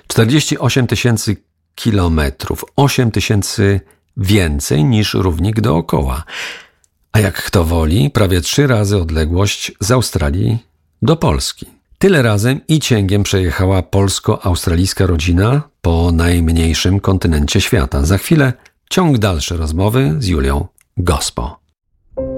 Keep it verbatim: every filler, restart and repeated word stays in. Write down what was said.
czterdzieści osiem tysięcy kilometrów, osiem tysięcy więcej niż równik dookoła. A jak kto woli, prawie trzy razy odległość z Australii do Polski. Tyle razem i cięgiem przejechała polsko-australijska rodzina po najmniejszym kontynencie świata. Za chwilę ciąg dalszy rozmowy z Julią Gospo.